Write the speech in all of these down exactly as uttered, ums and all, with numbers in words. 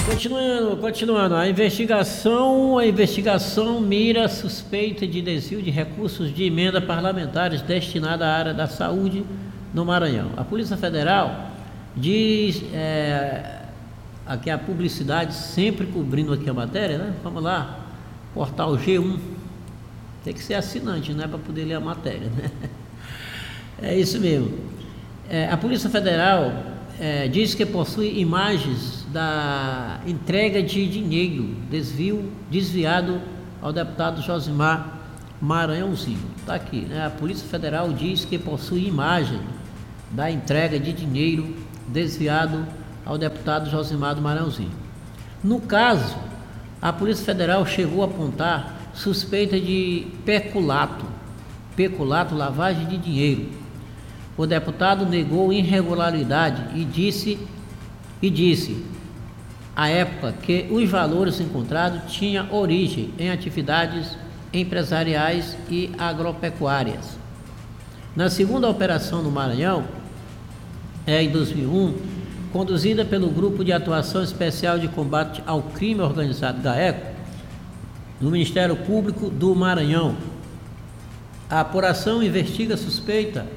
Continuando, continuando, a investigação, a investigação mira suspeita de desvio de recursos de emenda parlamentares destinada à área da saúde no Maranhão. A Polícia Federal diz, é, aqui a publicidade sempre cobrindo aqui a matéria, né? Vamos lá, portal G um, tem que ser assinante, né, para poder ler a matéria, né? É isso mesmo. É, a Polícia Federal é, diz que possui imagens da entrega de dinheiro, desvio, desviado ao deputado Josimar Maranhãozinho. Está aqui, né? A Polícia Federal diz que possui imagem da entrega de dinheiro desviado ao deputado Josimar Maranhãozinho. No caso, a Polícia Federal chegou a apontar suspeita de peculato, peculato, lavagem de dinheiro. O deputado negou irregularidade e disse, e disse, à época, que os valores encontrados tinham origem em atividades empresariais e agropecuárias. Na segunda operação no Maranhão, é, em dois mil e um, conduzida pelo Grupo de Atuação Especial de Combate ao Crime Organizado, GAECO, do Ministério Público do Maranhão, a apuração investiga suspeita.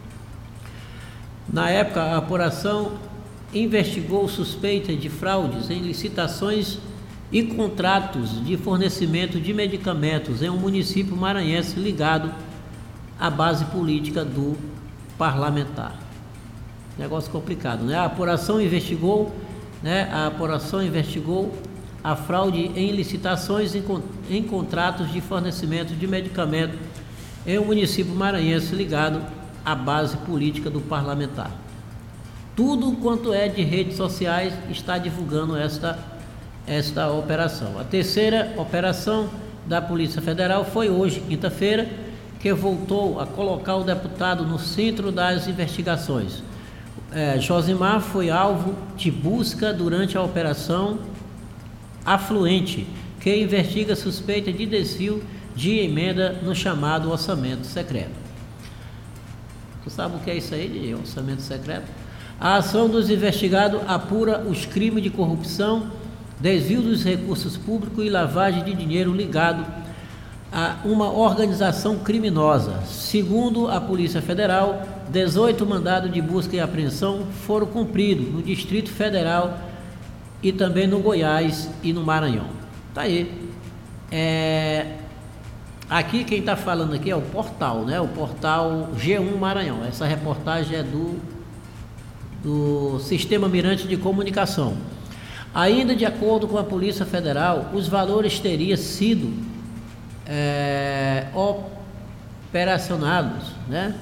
Na época, a apuração investigou suspeita de fraudes em licitações e contratos de fornecimento de medicamentos em um município maranhense ligado à base política do parlamentar. Negócio complicado, né? A apuração investigou, né? A apuração investigou a fraude em licitações em, em contratos de fornecimento de medicamento em um município maranhense ligado à base política do parlamentar. Tudo quanto é de redes sociais está divulgando esta, esta operação. A terceira operação da Polícia Federal foi hoje, quinta-feira, que voltou a colocar o deputado no centro das investigações. É, Josimar foi alvo de busca durante a operação Afluente, que investiga suspeita de desvio de emenda no chamado orçamento secreto. Tu sabe o que é isso aí de orçamento secreto? A ação dos investigados apura os crimes de corrupção, desvio dos recursos públicos e lavagem de dinheiro ligado a uma organização criminosa. Segundo a Polícia Federal, dezoito mandados de busca e apreensão foram cumpridos no Distrito Federal e também no Goiás e no Maranhão. Tá aí. É... Aqui quem está falando aqui é o portal, né? O portal G um Maranhão. Essa reportagem é do, do Sistema Mirante de Comunicação. Ainda de acordo com a Polícia Federal, os valores teriam sido é, operacionados, né?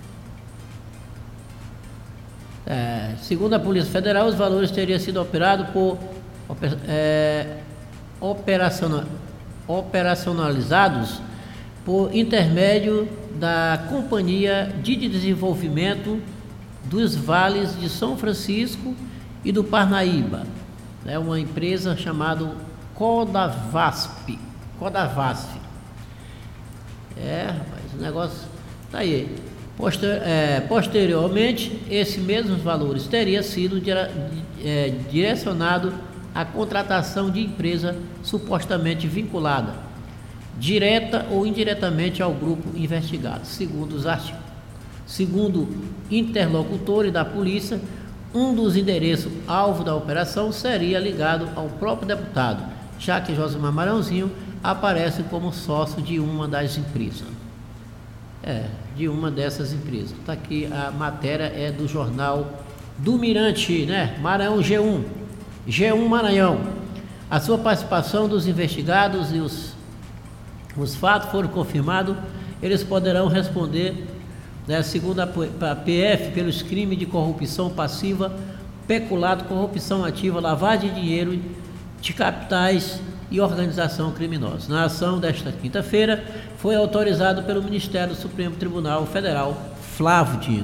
É, segundo a Polícia Federal, os valores teriam sido operados por é, operacional, operacionalizados por intermédio da Companhia de Desenvolvimento dos Vales de São Francisco e do Parnaíba, é uma empresa chamada Codavasp, Codavasf. É, rapaz, o negócio tá aí. Poster, é, posteriormente, esses mesmos valores teriam sido dire, é, direcionado à contratação de empresa supostamente vinculada, direta ou indiretamente ao grupo investigado. Segundo os artigos, segundo interlocutores da polícia, um dos endereços alvo da operação seria ligado ao próprio deputado, já que Josimar Maranhãozinho aparece como sócio de uma das empresas. É, de uma dessas empresas. Está aqui, a matéria é do jornal do Mirante, né? Maranhão G um. G um Maranhão. A sua participação dos investigados e os, os fatos foram confirmados, eles poderão responder, né, segundo a P F, pelos crimes de corrupção passiva, peculato, corrupção ativa, lavagem de dinheiro de capitais e organização criminosa. Na ação desta quinta-feira, foi autorizado pelo Ministério do Supremo Tribunal Federal, Flávio Dino.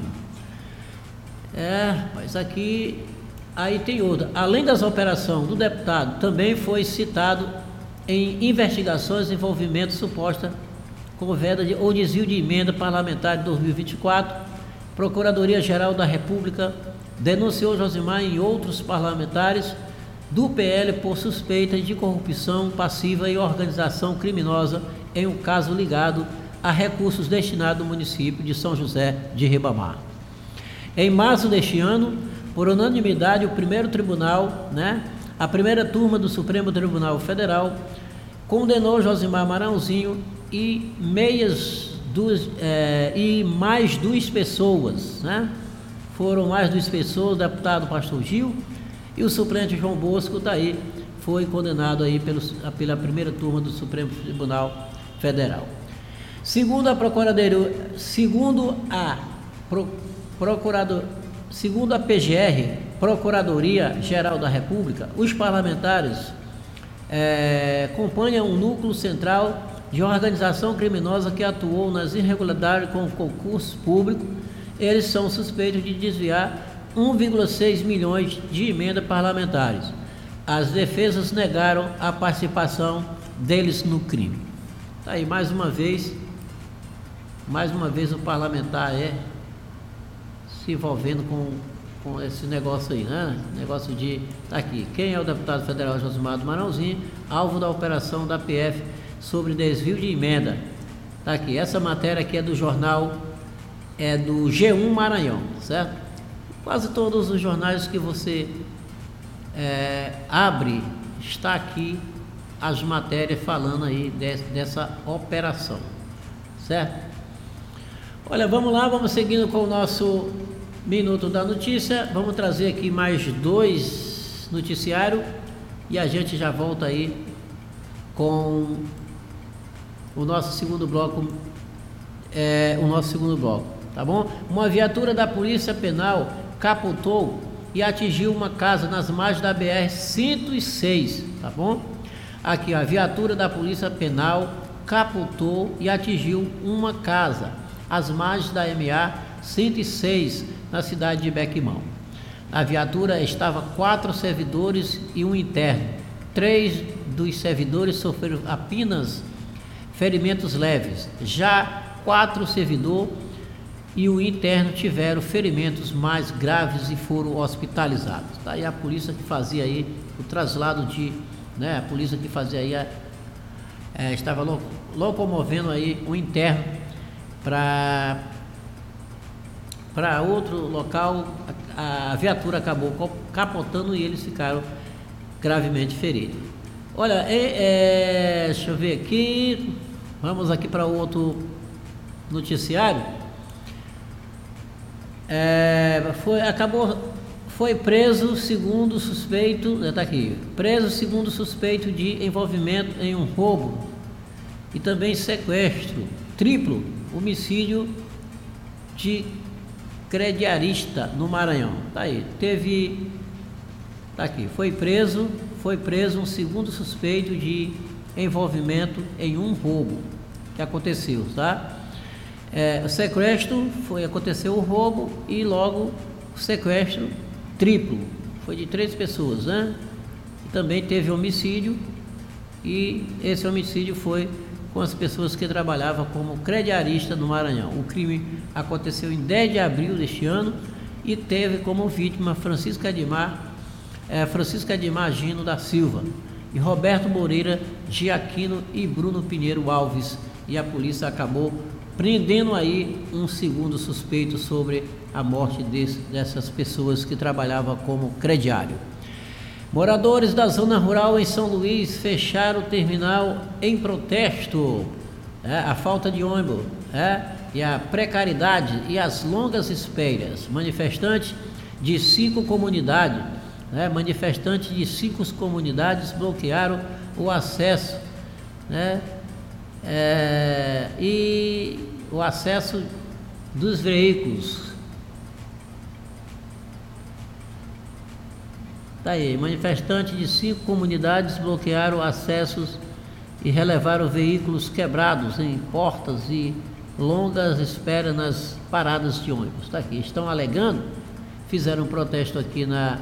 É, mas aqui, aí tem outra. Além das operações do deputado, também foi citado em investigações de envolvimento suposta com venda de, ou desvio de emenda parlamentar de dois mil e vinte e quatro. Procuradoria-Geral da República denunciou Josimar e outros parlamentares do P L por suspeita de corrupção passiva e organização criminosa em um caso ligado a recursos destinados ao município de São José de Ribamar. Em março deste ano, por unanimidade, o primeiro tribunal, né, a primeira turma do Supremo Tribunal Federal, condenou Josimar Marãozinho e meias duas, é, e mais duas pessoas, né? Foram mais duas pessoas, o deputado Pastor Gil e o suplente João Bosco, daí foi condenado aí pelo, pela primeira turma do Supremo Tribunal Federal. Segundo a Procuradoria, segundo a Pro, Procurador, segundo a P G R, Procuradoria Geral da República, os parlamentares é, compõem um núcleo central de organização criminosa que atuou nas irregularidades com o concurso público. Eles são suspeitos de desviar um vírgula seis milhões de emendas parlamentares. As defesas negaram a participação deles no crime. Tá aí, mais uma vez, mais uma vez o parlamentar é se envolvendo com, com esse negócio aí, né? Negócio de, tá aqui, quem é o deputado federal Josimar Marãozinho, alvo da operação da P F sobre desvio de emenda. Tá aqui, essa matéria aqui é do jornal, é do G um Maranhão, certo? Quase todos os jornais que você é, abre, está aqui as matérias falando aí de, dessa operação, certo? Olha, vamos lá, vamos seguindo com o nosso Minuto da Notícia. Vamos trazer aqui mais dois noticiários e a gente já volta aí com o nosso segundo bloco, é, o nosso segundo bloco, tá bom? Uma viatura da Polícia Penal capotou e atingiu uma casa nas margens da B R cento e seis, tá bom? Aqui, a viatura da Polícia Penal capotou e atingiu uma casa às margens da M A cento e seis, na cidade de Bequimão. A viatura estava quatro servidores e um interno. Três dos servidores sofreram apenas ferimentos leves. Já quatro servidores e o interno tiveram ferimentos mais graves e foram hospitalizados. Daí a polícia que fazia aí o traslado de, né, a polícia que fazia aí, a, é, estava lo, locomovendo aí o interno para para outro local. A, a viatura acabou capotando e eles ficaram gravemente feridos. Olha, é, é, deixa eu ver aqui, vamos aqui para outro noticiário. É, foi, acabou, foi preso segundo suspeito, está aqui, preso segundo suspeito de envolvimento em um roubo e também sequestro triplo, homicídio de crediarista no Maranhão. Tá aí, teve, tá aqui, foi preso, foi preso um segundo suspeito de envolvimento em um roubo que aconteceu, tá? É, o sequestro foi, aconteceu o roubo e logo o sequestro triplo, foi de três pessoas, né? E também teve homicídio, e esse homicídio foi com as pessoas que trabalhavam como crediarista no Maranhão. O crime aconteceu em dez de abril deste ano e teve como vítima Francisca Edmar, é, Francisca Edmar Gino da Silva e Roberto Moreira Giaquino e Bruno Pinheiro Alves, e a polícia acabou prendendo aí um segundo suspeito sobre a morte desse, dessas pessoas que trabalhavam como crediário. Moradores da zona rural em São Luís fecharam o terminal em protesto. É, a falta de ônibus, é, e a precariedade e as longas esperas. Manifestantes de cinco comunidades, é, manifestantes de cinco comunidades bloquearam o acesso, né, é, e o acesso dos veículos. Tá aí, manifestantes de cinco comunidades bloquearam acessos e relevaram veículos quebrados em portas e longas esperas nas paradas de ônibus. Tá aqui, estão alegando, fizeram um protesto aqui na,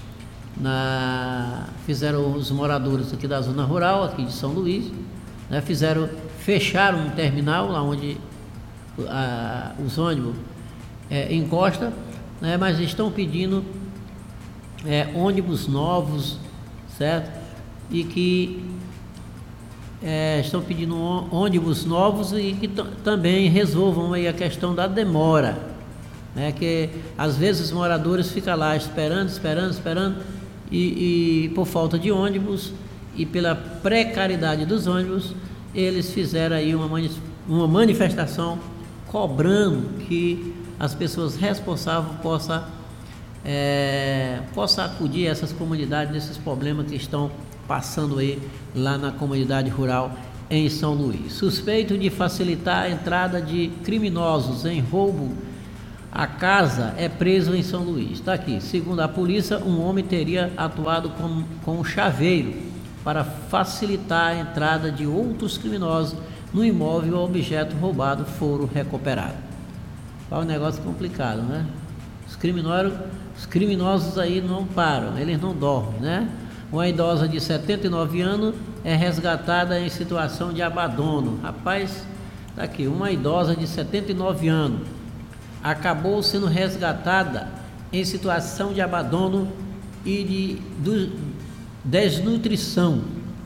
na fizeram os moradores aqui da zona rural, aqui de São Luís, né, fizeram, fecharam um terminal lá onde a, os ônibus é, encostam, né, mas estão pedindo É, ônibus novos certo? E que é, estão pedindo ônibus novos e que também resolvam aí a questão da demora, né? Que às vezes os moradores ficam lá esperando, esperando, esperando e, e por falta de ônibus e pela precariedade dos ônibus, eles fizeram aí uma, mani uma manifestação cobrando que as pessoas responsáveis possam é, possa acudir essas comunidades nesses problemas que estão passando aí lá na comunidade rural em São Luís. Suspeito de facilitar a entrada de criminosos em roubo à casa é preso em São Luís. Está aqui. Segundo a polícia, um homem teria atuado com, com um chaveiro para facilitar a entrada de outros criminosos no imóvel ou objeto roubado foram recuperados. É um negócio complicado, né? Os criminosos, os criminosos aí não param, eles não dormem, né? Uma idosa de setenta e nove anos é resgatada em situação de abandono. Rapaz, tá aqui, uma idosa de setenta e nove anos acabou sendo resgatada em situação de abandono e de, de desnutrição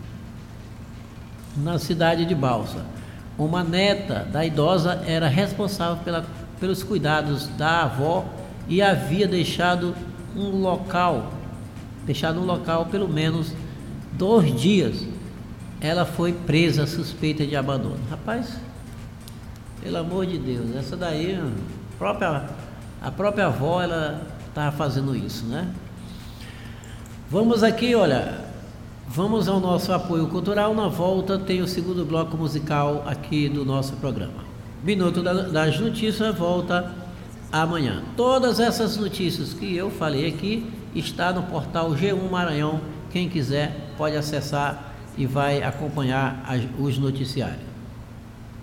na cidade de Balsa. Uma neta da idosa era responsável pela, pelos cuidados da avó e havia deixado um local, deixado um local pelo menos dois dias. Ela foi presa suspeita de abandono. Rapaz, pelo amor de Deus, essa daí, a própria, a própria avó, ela estava fazendo isso, né? Vamos aqui, olha, vamos ao nosso apoio cultural. Na volta tem o segundo bloco musical aqui do nosso programa. Minuto das Notícias volta amanhã. Todas essas notícias que eu falei aqui está no portal G um Maranhão. Quem quiser pode acessar e vai acompanhar as, os noticiários.